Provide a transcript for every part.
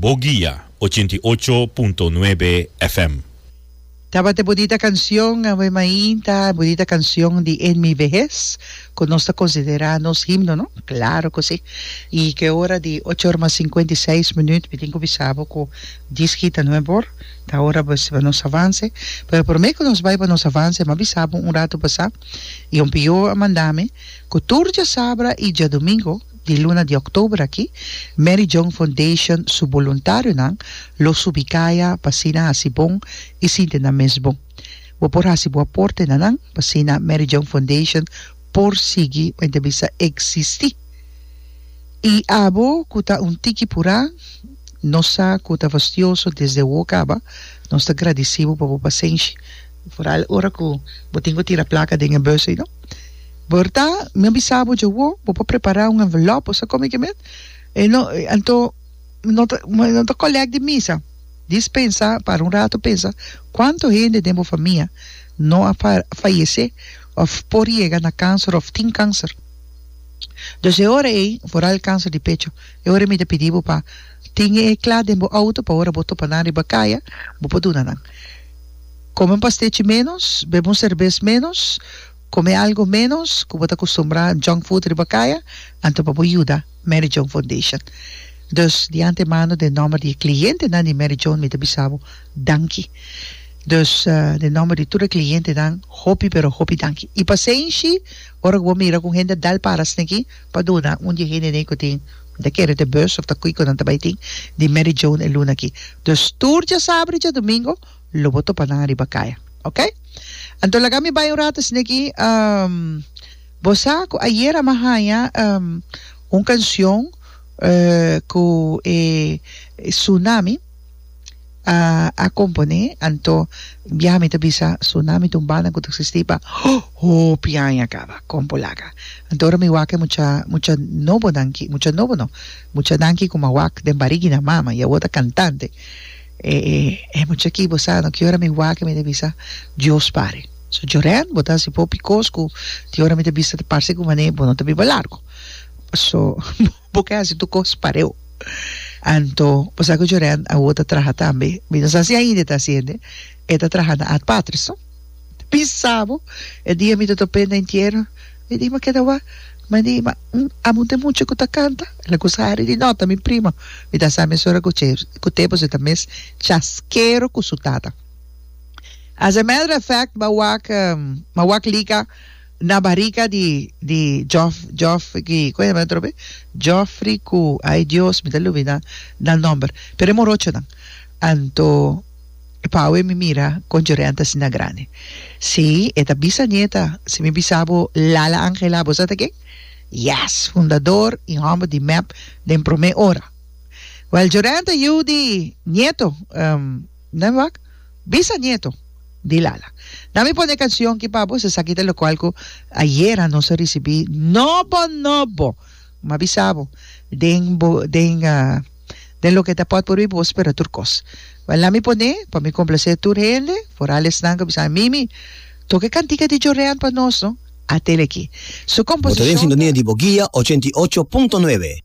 Boguía 88.9 FM. Tabate bonita canción, Ave Mainta, bonita canción de En mi vejez, que nos consideramos himno, ¿no? Claro que sí. Y que hora de 8:56, me tengo visado con 10:09, ahora pues nos avance, pero por mí que nos va a nos avance, me avisaba un rato pasar, y un pío a mandarme, que turja sabra y ya domingo, de luna de octubre aquí, Mary John Foundation, su voluntario, los ubicaya, pasina a Sibon y sin na mesbo. O por hasibo aporte na pasina Mary John Foundation, por sigi, en visa existi. Y abo, kuta un tiki pura, nosa kuta fastioso desde Wokaba, nos agradecido por paciência. Por hora que botingo tira placa de bus, ¿no? Verdade, me avisava eu vou preparar um envelope, sabe como é que é? E não, então, não colega de missa, dispensa para um rato pensa, quanto gente de minha família não falece ou por chegar na câncer ou tem câncer. Então, agora é, fora o câncer de pecho, agora me pediu para tinha claro de meu auto para agora botar para na bacaia, vou poder não. Comem pastete menos, bebam cerveja menos, come algo menos, como está acostumbrado junk food de bacaia, então para ayudar Mary John Foundation. Dus de antemano de nome de cliente de Mary John me avisava danke. Dus de nome de todo cliente dan hopi pero hopi danke. E paciência, ora vou mirar com gente dal paras aqui para donar onde gente nem que tem da quer de bus of da cuico dan também tem de Mary John e Luna aqui. Dus turja sábado e domingo lo boto para na bacaia. Okay? Anto lagami ba yung ratas niki bosa ko ayer mahaya un canción ko tsunami a compone anto biami to bisa tsunami tumbalan ko taksistipa pianya kaba kompolaga anto ora mi wake mucha nobo danki como wak de barigi na mama ya wota cantante mucho aquí bosano que ahora me guaque me devisa Dios pare so Joran botar si popi cosco que ahora me devisa parse como ne bueno te vivo largo so porque así tu cos pareo anto posa que Joran a outra traja tambe me não sei ainda tá sendo eta traja at patriso pisavo e dia me to pena inteiro e dima que dava ma di ma amunte mucho que ta canta la cosa di nota mi prima mi da sa mesora que tempo se tames chasquero com sutata as a matter of fact mawak lika na barriga de Joffrey que coisa me trobe Joffrey ku ai Dios me dalo vida na number pero morocho dan anto Pau me mira con Llorenta Sinagrane. Sí, esta bisanieta, si mi bisabo Lala Angela, ¿vos sabés qué? Yes, fundador y hombre de MAP de Prome Hora. Well, Llorenta Yudi, nieto, ¿no? Bisanieto de Lala. Dame pone canción que pavo se saquita lo cual ayer no se recibí, no, me bisabo, de lo que te puedo por mi voz, pero turcos. Wala mi pone, pa mi complacer tu gente, por ales nang bisa mimi. Toque cantica de Jorrean pa nos, no? Atele aquí. Su composición. En sintonía de Boguía 88.9.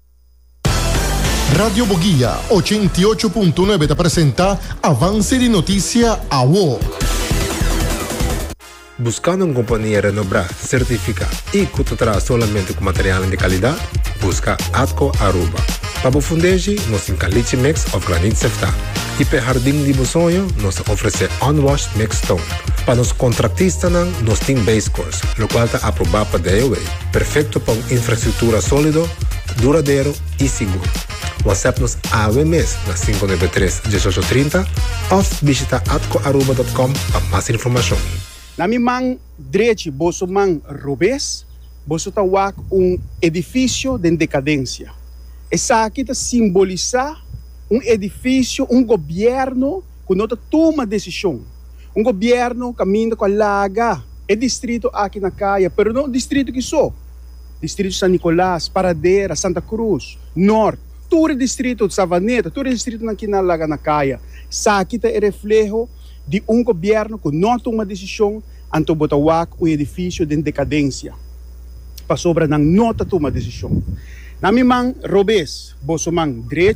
Radio Boguía 88.9 te presenta Avance de Noticia AWO. Buscando una compañía renombrada, certificada y que te trae solamente con material de calidad, busca Atco Aruba. Para o fundeji, nos caliche mix of granite sefta. E para jardim de sonho, nos oferece unwashed mixed stone. Para os contratistas, nos tem base course, o qual está aprovado para DOA. Perfeito para uma infraestrutura sólida, duradouro e seguro. WhatsApp-nos AWMS na 593-1830 ou visita atcoaruba.com para mais informação. Na minha mão direita, bolso mão Robes, bolso tawak edifício de decadência. Essa aqui está simbolizar edifício, governo que não toma decisão. Governo caminha com a laga. Distrito aqui na Caia, pero não distrito que só. Distrito San Nicolás, Paradeira, Santa Cruz, Norte. Todo distrito de Savaneta, todo distrito aqui na laga na Caia. Essa aqui está reflexo de governo que não toma decisão, anto botawak edifício de decadência. Para sobra não toma decisão. Na minha mão, Robes, bolso mão direito,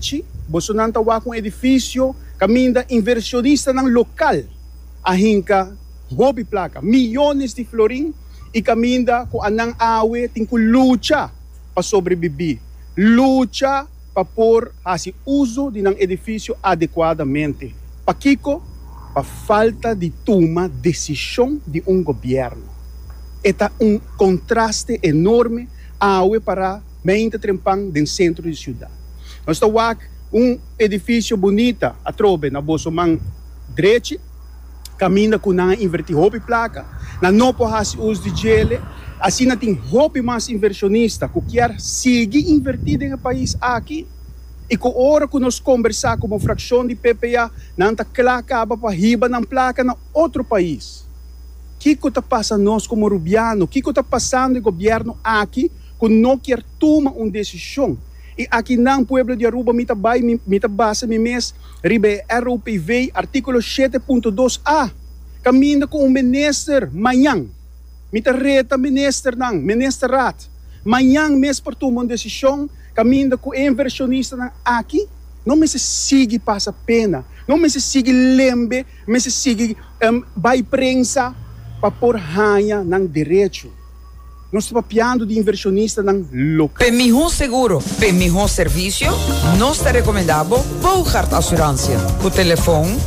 Bolsonaro wak um edifício, caminda inversionista ng local, ahinka hobby placa, milhões de florim, e caminda com anang awe, tem que luta para sobreviver, luta para pôr esse uso de um edifício adequadamente. Para Kiko, para falta de tomar decisão de um governo. Está contraste enorme awe para meinte trempang do centro de cidade. Nós estamos edifício bonita, a trobe, na Bosomang Dreche, caminha com uma invertir hobby placa, na não pode uso de gele, assim tem hobby mais inversionista, que quer seguir invertido no país aqui. E com a hora que nós conversar com uma fração de PPA, não está acaba para riba na placa na outro país. O que está passando nós como rubiano? O que está passando no governo aqui que não quer tomar uma decisão? E aqui no pueblo de Aruba, mita base mês, ribe RUPV, artículo 7.2a, caminha com o ministro manhã, mita reta ministro não, ministro rat, manhã mês para tomar uma decisão, caminha com o inversionista aqui, não me se sigue passa pena, não me se sigue lembre, me se sigue vai prensa para pôr ranha no direito. Nós estamos papiando de inversionista no local. Para melhor seguro, para melhor serviço, nós te recomendamos Bouchard Assurância. O telefone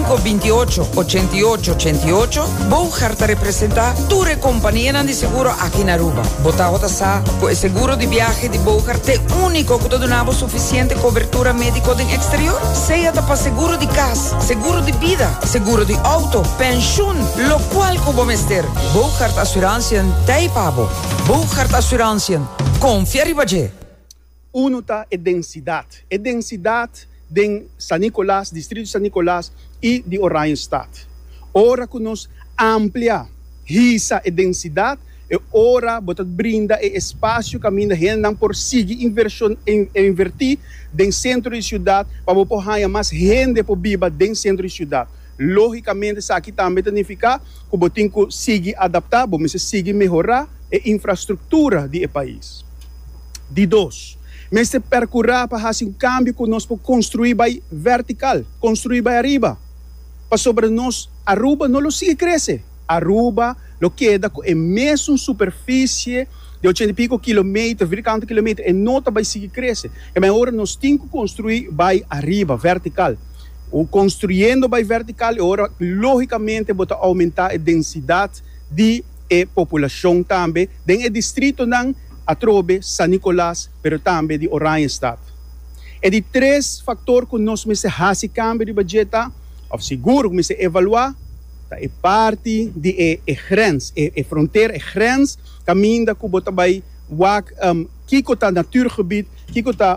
528-8888. Bouchard representa toda a companhia de seguro aqui na Aruba. Botava com o seguro de viagem de Bouchard é único que te donava suficiente cobertura médica do exterior. Seja para seguro de casa, seguro de vida, seguro de auto, pensão, lo qual como mester. Bouchard Assurância tem pabo. Bouchard Assurância, confia em você. Uno é densidade. É densidade de San Nicolás, distrito de San Nicolás e de Oranjestad. Ora que nós amplia essa densidade, e ora botar brinda e espaço caminho não por seguir invertir dentro centro de cidade para pôr mais gente para viver dentro centro de cidade. Logicamente, isso aqui também significa que o tem que seguir adaptar, mas seguir melhorar a infraestrutura do país. De dois, mas se percorrer para fazer um câmbio que nós podemos construir by vertical, construir by arriba. Para sobre nós, Aruba não sigue crescer. Aruba lo queda com a mesma superfície de 80 e pico quilômetros, 20 quilômetros, e não vai seguir crescer. E agora nós temos que construir by arriba, vertical. O construindo by vertical, agora, logicamente, vai aumentar a densidade de população também, dentro do distrito não Atrobe, San Nicolás, pero também de Oranjestad. E de três fatores que nós me se faz câmbio de budget, seguro que me se evaluar, é parte de grens, fronteira, grens, caminho que bota by wak kiko ta natuurgebied, kiko ta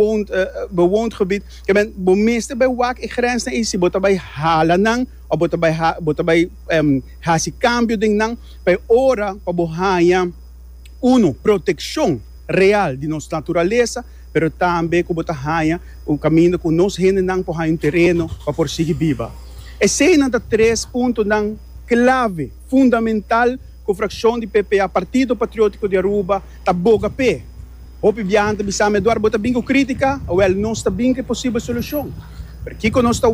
bewoond gebied. Je bent meeste bij wak grens na isi bota by halanang o bota by hasi cambio ding nang by ora pa bohaya uno proteção real de nossa natureza, pero também que bota haya o caminho que nos gente nang po haya um terreno para por seguir viva. Esse é da três pontos nang clave fundamental com fração de PPA, Partido Patriótico de Aruba, tá boga pé. Hopi bianta bisame Eduardo bota bingo crítica, ou ele não está bem que possível solução. Porque nós está